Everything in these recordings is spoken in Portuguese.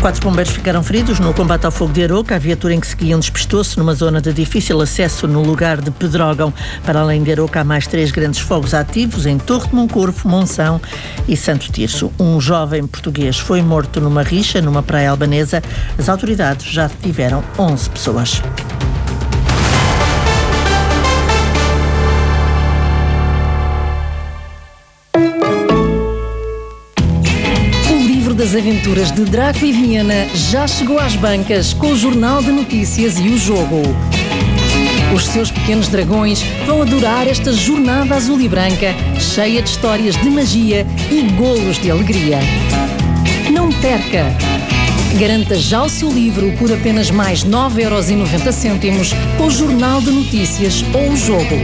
4 bombeiros ficaram feridos no combate ao fogo de Arouca. A viatura em que seguiam despistou-se numa zona de difícil acesso no lugar de Pedrógão. Para além de Arouca, há mais 3 grandes fogos ativos em Torre de Moncorvo, Monção e Santo Tirso. Um jovem português foi morto numa rixa numa praia albanesa. As autoridades já detiveram 11 pessoas. Das aventuras de Draco e Viena já chegou às bancas com o Jornal de Notícias e o Jogo. Os seus pequenos dragões vão adorar esta jornada azul e branca, cheia de histórias de magia e golos de alegria. Não perca! Garanta já o seu livro por apenas mais 9,90€ com o Jornal de Notícias ou o Jogo.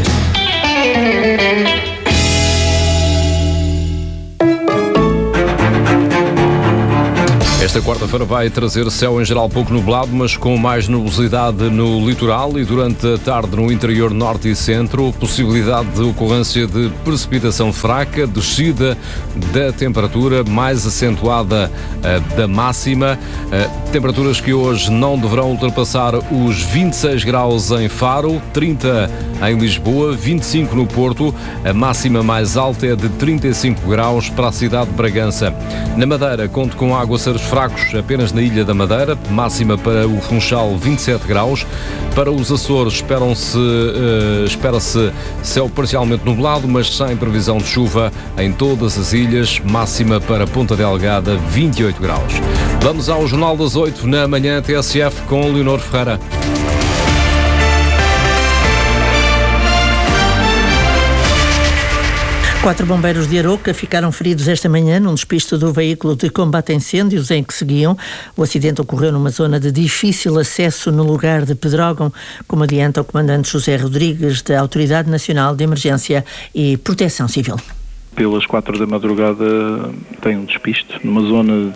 Esta quarta-feira vai trazer céu em geral pouco nublado, mas com mais nubosidade no litoral e durante a tarde no interior norte e centro. Possibilidade de ocorrência de precipitação fraca, descida da temperatura, mais acentuada da máxima. Temperaturas que hoje não deverão ultrapassar os 26 graus em Faro, 30 em Lisboa, 25 no Porto. A máxima mais alta é de 35 graus para a cidade de Bragança. Na Madeira, conto com aguaceiros fracos apenas na Ilha da Madeira, máxima para o Funchal 27 graus. Para os Açores espera-se céu parcialmente nublado, mas sem previsão de chuva em todas as ilhas, máxima para Ponta Delgada 28 graus. Vamos ao Jornal das 8 na manhã TSF com Leonor Ferreira. 4 bombeiros de Arouca ficaram feridos esta manhã num despiste do veículo de combate a incêndios em que seguiam. O acidente ocorreu numa zona de difícil acesso no lugar de Pedrógão, como adianta o comandante José Rodrigues, da Autoridade Nacional de Emergência e Proteção Civil. Pelas 4 da madrugada tem um despiste numa zona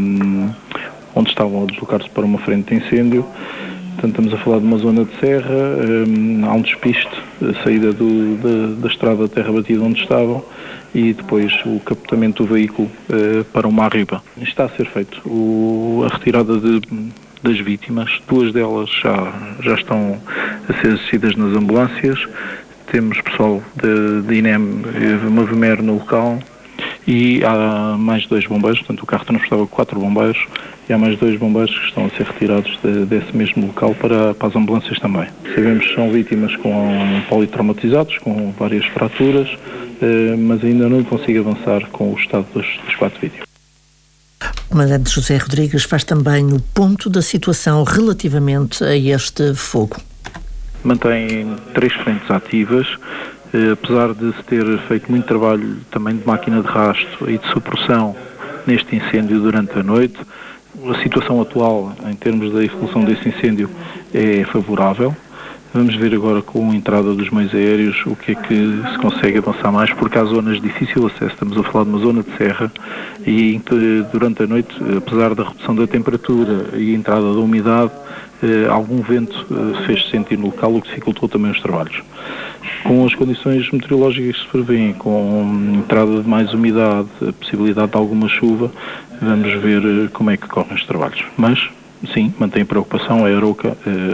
onde estavam a deslocar-se para uma frente de incêndio. Portanto, estamos a falar de uma zona de serra, há um despiste, a saída da estrada de terra batida onde estavam e depois o capotamento do veículo para uma arriba. Está a ser feito a retirada das vítimas, 2 delas já estão a ser assistidas nas ambulâncias, temos pessoal de INEM e Movimer no local e há mais 2 bombeiros, portanto o carro transportava 4 bombeiros e há mais 2 bombeiros que estão a ser retirados desse mesmo local para as ambulâncias também. Sabemos que são vítimas com politraumatizados, com várias fraturas, mas ainda não consigo avançar com o estado das 4 vítimas. O comandante José Rodrigues faz também o ponto da situação relativamente a este fogo. Mantém 3 frentes ativas, apesar de se ter feito muito trabalho também de máquina de rastro e de supressão neste incêndio durante a noite. A situação atual, em termos da evolução desse incêndio, é favorável. Vamos ver agora com a entrada dos meios aéreos o que é que se consegue avançar mais, porque há zonas de difícil acesso. Estamos a falar de uma zona de serra e durante a noite, apesar da redução da temperatura e a entrada da umidade, algum vento fez-se sentir no local, o que dificultou também os trabalhos. Com as condições meteorológicas que se prevêem, com a entrada de mais umidade, a possibilidade de alguma chuva, vamos ver como é que correm os trabalhos. Mas, sim, mantém preocupação, a Arouca,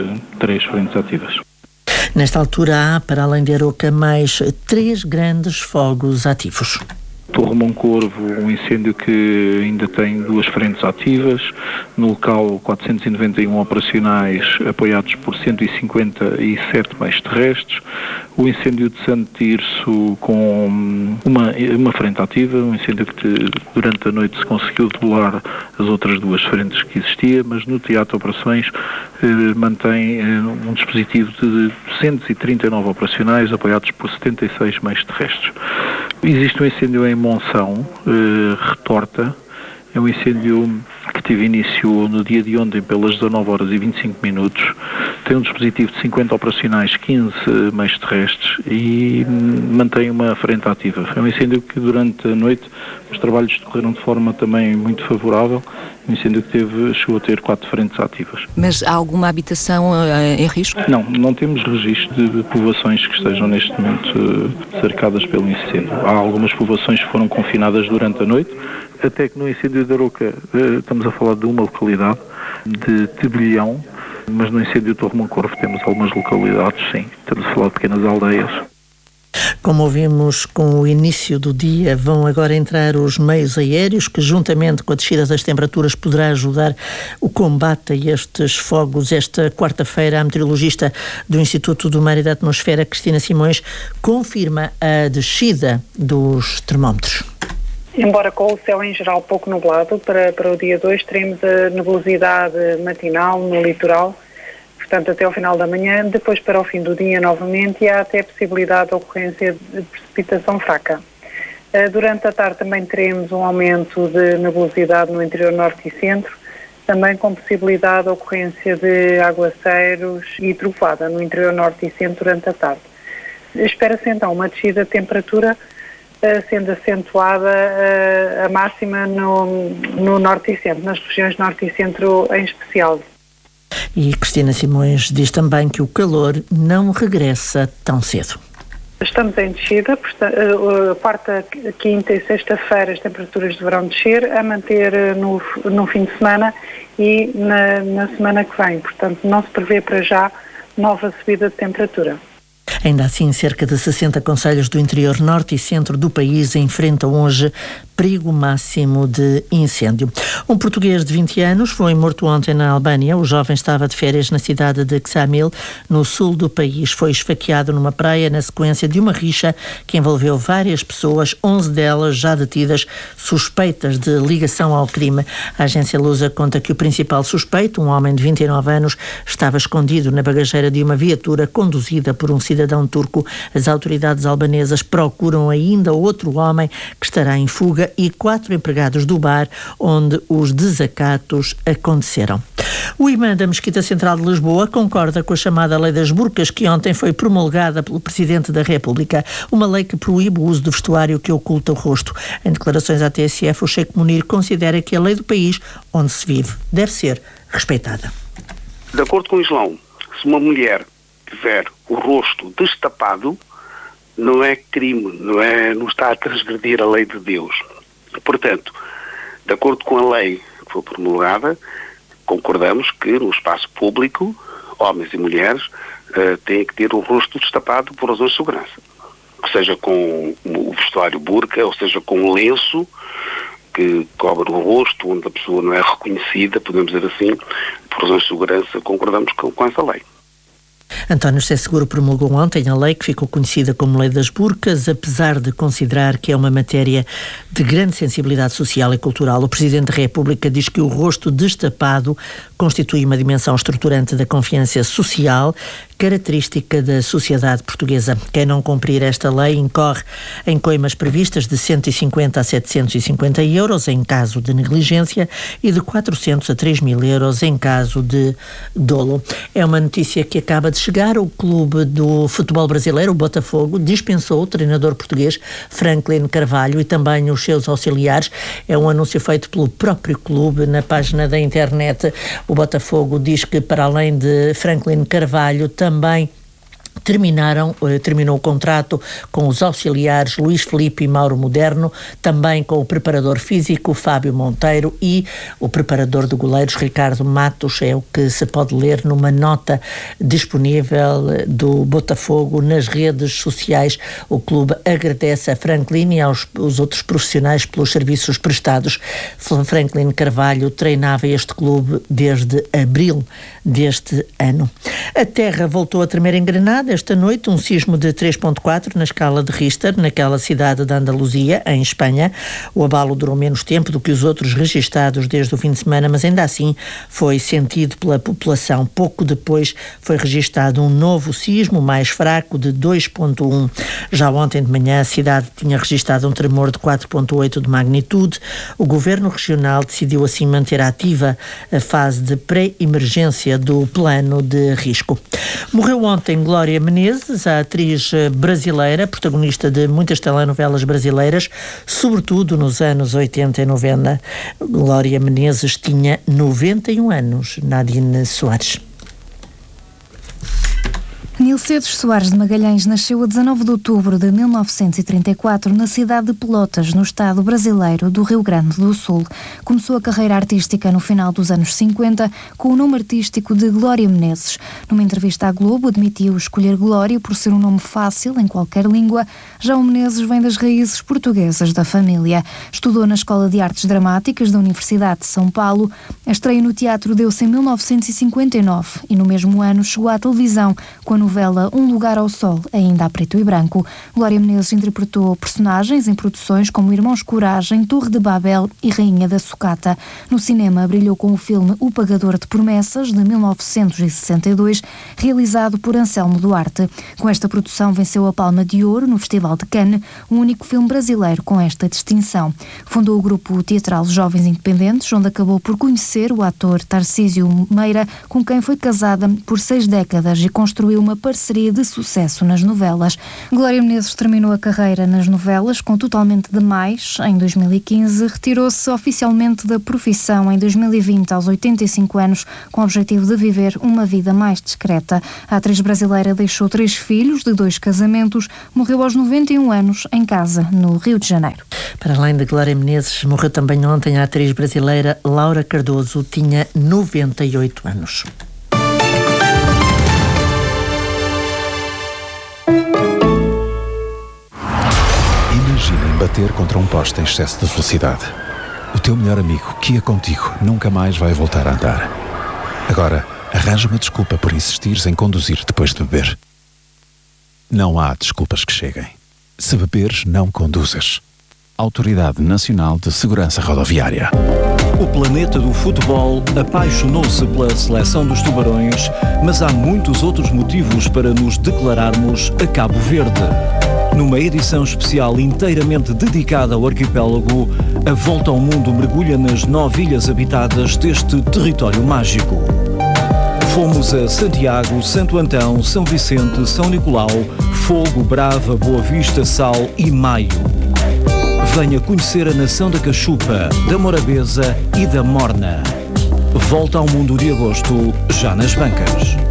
3 frentes ativas. Nesta altura há, para além de Arouca, mais 3 grandes fogos ativos. Torre Moncorvo, um incêndio que ainda tem 2 frentes ativas, no local 491 operacionais apoiados por 157 meios terrestres, o incêndio de Santo Tirso com uma frente ativa, um incêndio que durante a noite se conseguiu debelar as outras 2 frentes que existia, mas no teatro de operações mantém um dispositivo de 139 operacionais apoiados por 76 meios terrestres. Existe um incêndio em Monção, Retorta, é um incêndio que teve início no dia de ontem pelas 19h25, Tem um dispositivo de 50 operacionais, 15 meios terrestres e mantém uma frente ativa. É um incêndio que durante a noite os trabalhos decorreram de forma também muito favorável. Um incêndio que chegou a ter 4 frentes ativas. Mas há alguma habitação em risco? Não temos registro de povoações que estejam neste momento cercadas pelo incêndio. Há algumas povoações que foram confinadas durante a noite, até que no incêndio de Arouca estamos a falar de uma localidade, de Tebelhão, mas no incêndio de Torre Moncorvo temos algumas localidades, sim. Estamos a falar de pequenas aldeias. Como ouvimos com o início do dia, vão agora entrar os meios aéreos, que juntamente com a descida das temperaturas poderá ajudar o combate a estes fogos. Esta quarta-feira, a meteorologista do Instituto do Mar e da Atmosfera, Cristina Simões, confirma a descida dos termómetros. Embora com o céu em geral pouco nublado, para o dia 2 teremos a nebulosidade matinal no litoral, portanto até ao final da manhã, depois para o fim do dia novamente, e há até a possibilidade de ocorrência de precipitação fraca. Durante a tarde também teremos um aumento de nebulosidade no interior norte e centro, também com possibilidade de ocorrência de aguaceiros e trovoada no interior norte e centro durante a tarde. Espera-se então uma descida de temperatura, sendo acentuada a máxima no norte e centro, nas regiões norte e centro em especial. E Cristina Simões diz também que o calor não regressa tão cedo. Estamos em descida, quarta, quinta e sexta-feira as temperaturas deverão descer, a manter no fim de semana e na semana que vem. Portanto, não se prevê para já nova subida de temperatura. Ainda assim, cerca de 60 concelhos do interior norte e centro do país enfrentam hoje perigo máximo de incêndio. Um português de 20 anos foi morto ontem na Albânia. O jovem estava de férias na cidade de Ksamil, no sul do país. Foi esfaqueado numa praia na sequência de uma rixa que envolveu várias pessoas, 11 delas já detidas, suspeitas de ligação ao crime. A agência Lusa conta que o principal suspeito, um homem de 29 anos, estava escondido na bagageira de uma viatura conduzida por um cidadão turco. As autoridades albanesas procuram ainda outro homem que estará em fuga e 4 empregados do bar onde os desacatos aconteceram. O imã da Mesquita Central de Lisboa concorda com a chamada Lei das Burcas, que ontem foi promulgada pelo Presidente da República, uma lei que proíbe o uso de vestuário que oculta o rosto. Em declarações à TSF, o Sheikh Munir considera que a lei do país onde se vive deve ser respeitada. De acordo com o Islão, se uma mulher tiver o rosto destapado, não é crime, não está a transgredir a lei de Deus. Portanto, de acordo com a lei que foi promulgada, concordamos que no espaço público, homens e mulheres têm que ter o rosto destapado por razões de segurança. Seja com o vestuário burca, ou seja com um lenço que cobre o rosto, onde a pessoa não é reconhecida, podemos dizer assim, por razões de segurança, concordamos com essa lei. António José Seguro promulgou ontem a lei que ficou conhecida como Lei das Burcas, apesar de considerar que é uma matéria de grande sensibilidade social e cultural. O Presidente da República diz que o rosto destapado constitui uma dimensão estruturante da confiança social, característica da sociedade portuguesa. Quem não cumprir esta lei incorre em coimas previstas de 150 a 750 euros em caso de negligência e de 400 a 3 mil euros em caso de dolo. É uma notícia que acaba de chegar. O clube do futebol brasileiro, o Botafogo, dispensou o treinador português Franklin Carvalho e também os seus auxiliares. É um anúncio feito pelo próprio clube na página da internet. O Botafogo diz que, para além de Franklin Carvalho, também terminou o contrato com os auxiliares Luís Filipe e Mauro Moderno, também com o preparador físico Fábio Monteiro e o preparador de goleiros Ricardo Matos. É o que se pode ler numa nota disponível do Botafogo nas redes sociais. O clube agradece a Franklin e aos outros profissionais pelos serviços prestados. Franklin Carvalho treinava este clube desde abril deste ano. A terra voltou a tremer em Granada. esta noite um sismo de 3.4 na escala de Richter, naquela cidade da Andaluzia, em Espanha. O abalo durou menos tempo do que os outros registados desde o fim de semana, mas ainda assim foi sentido pela população. Pouco depois foi registado um novo sismo, mais fraco, de 2.1. Já ontem de manhã a cidade tinha registado um tremor de 4.8 de magnitude. O Governo Regional decidiu assim manter ativa a fase de pré-emergência do plano de risco. Morreu ontem Glória Menezes, a atriz brasileira, protagonista de muitas telenovelas brasileiras, sobretudo nos anos 80 e 90. Glória Menezes tinha 91 anos. Nadine Soares. Nilcedes Soares de Magalhães nasceu a 19 de outubro de 1934 na cidade de Pelotas, no estado brasileiro do Rio Grande do Sul. Começou a carreira artística no final dos anos 50 com o nome artístico de Glória Menezes. Numa entrevista à Globo, admitiu escolher Glória por ser um nome fácil em qualquer língua. Já o Menezes vem das raízes portuguesas da família. Estudou na Escola de Artes Dramáticas da Universidade de São Paulo. A estreia no teatro deu-se em 1959 e no mesmo ano chegou à televisão com a novela Um Lugar ao Sol, ainda a preto e branco. Glória Menezes interpretou personagens em produções como Irmãos Coragem, Torre de Babel e Rainha da Sucata. No cinema brilhou com o filme O Pagador de Promessas, de 1962, realizado por Anselmo Duarte. Com esta produção venceu a Palma de Ouro no Festival de Cannes, o único filme brasileiro com esta distinção. Fundou o grupo teatral Jovens Independentes, onde acabou por conhecer o ator Tarcísio Meira, com quem foi casada por 6 décadas e construiu uma parceria de sucesso nas novelas. Glória Menezes terminou a carreira nas novelas com Totalmente Demais em 2015, retirou-se oficialmente da profissão em 2020 aos 85 anos, com o objetivo de viver uma vida mais discreta. A atriz brasileira deixou 3 filhos de 2 casamentos, morreu aos 91 anos em casa, no Rio de Janeiro. Para além de Glória Menezes, morreu também ontem a atriz brasileira Laura Cardoso, tinha 98 anos. Imaginem bater contra um poste em excesso de velocidade. O teu melhor amigo, que ia contigo, nunca mais vai voltar a andar. Agora, arranja uma desculpa por insistires em conduzir depois de beber. Não há desculpas que cheguem. Se beberes, não conduzas. Autoridade Nacional de Segurança Rodoviária. O planeta do futebol apaixonou-se pela seleção dos Tubarões, mas há muitos outros motivos para nos declararmos a Cabo Verde. Numa edição especial inteiramente dedicada ao arquipélago, a Volta ao Mundo mergulha nas 9 ilhas habitadas deste território mágico. Fomos a Santiago, Santo Antão, São Vicente, São Nicolau, Fogo, Brava, Boa Vista, Sal e Maio. Venha conhecer a nação da Cachupa, da Morabeza e da Morna. Volta ao Mundo de agosto, já nas bancas.